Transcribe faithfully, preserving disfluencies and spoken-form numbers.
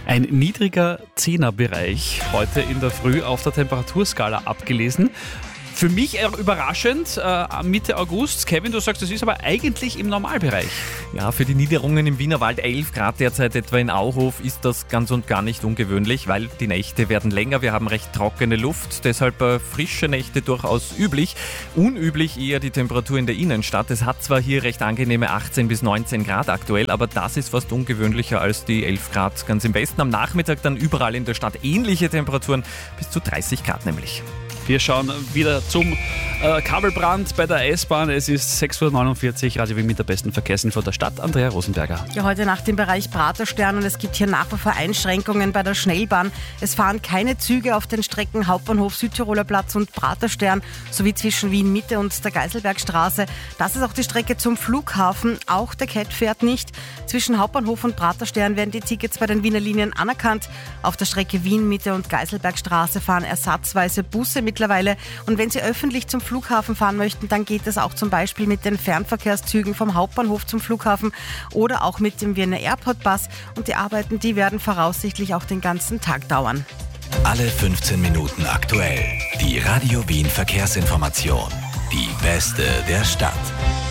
Ein niedriger Zehnerbereich heute in der Früh auf der Temperaturskala abgelesen. Für mich eher überraschend, äh, Mitte August. Kevin, du sagst, das ist aber eigentlich im Normalbereich. Ja, für die Niederungen im Wienerwald elf Grad derzeit etwa in Auhof ist das ganz und gar nicht ungewöhnlich, weil die Nächte werden länger, wir haben recht trockene Luft, deshalb äh, frische Nächte durchaus üblich. Unüblich eher die Temperatur in der Innenstadt. Es hat zwar hier recht angenehme achtzehn bis neunzehn Grad aktuell, aber das ist fast ungewöhnlicher als die elf Grad ganz im Westen. Am Nachmittag dann überall in der Stadt ähnliche Temperaturen, bis zu dreißig Grad nämlich. Wir schauen wieder zum äh, Kabelbrand bei der S-Bahn. Es ist sechs Uhr neunundvierzig, Radio Wien mit der besten Verkehrsinfo der Stadt. Andrea Rosenberger. Ja, heute Nacht im Bereich Praterstern und es gibt hier nach wie vor Einschränkungen bei der Schnellbahn. Es fahren keine Züge auf den Strecken Hauptbahnhof, Südtiroler Platz und Praterstern sowie zwischen Wien Mitte und der Geiselbergstraße. Das ist auch die Strecke zum Flughafen. Auch der Cat fährt nicht. Zwischen Hauptbahnhof und Praterstern werden die Tickets bei den Wiener Linien anerkannt. Auf der Strecke Wien Mitte und Geiselbergstraße fahren ersatzweise Busse mit mittlerweile. Und wenn Sie öffentlich zum Flughafen fahren möchten, dann geht es auch zum Beispiel mit den Fernverkehrszügen vom Hauptbahnhof zum Flughafen oder auch mit dem Wiener Airport Bus. Und die Arbeiten, die werden voraussichtlich auch den ganzen Tag dauern. Alle fünfzehn Minuten aktuell. Die Radio Wien Verkehrsinformation. Die beste der Stadt.